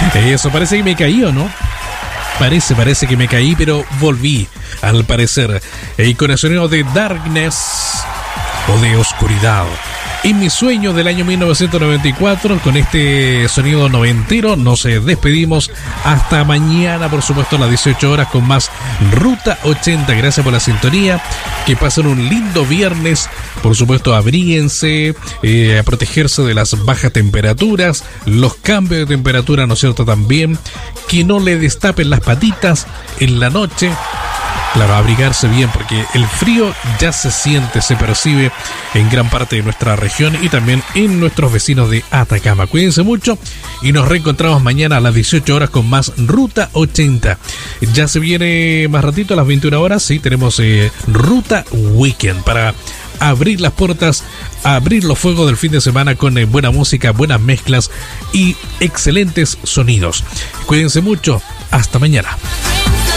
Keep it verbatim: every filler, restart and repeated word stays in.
Eso, parece que me caí, ¿o no? Parece, parece que me caí, pero volví, al parecer. Y con el sonido de Darkness, o de oscuridad. En mi sueño del año mil novecientos noventa y cuatro, con este sonido noventero, nos despedimos hasta mañana, por supuesto, a las dieciocho horas con más Ruta ochenta. Gracias por la sintonía, que pasen un lindo viernes, por supuesto, abríguense, eh, a protegerse de las bajas temperaturas, los cambios de temperatura, ¿no es cierto?, también, que no le destapen las patitas en la noche. Claro, abrigarse bien, porque el frío ya se siente, se percibe en gran parte de nuestra región y también en nuestros vecinos de Atacama. Cuídense mucho y nos reencontramos mañana a las dieciocho horas con más Ruta ochenta. Ya se viene más ratito, a las veintiuna horas, sí, tenemos eh, Ruta Weekend para abrir las puertas, abrir los fuegos del fin de semana con eh, buena música, buenas mezclas y excelentes sonidos. Cuídense mucho, hasta mañana.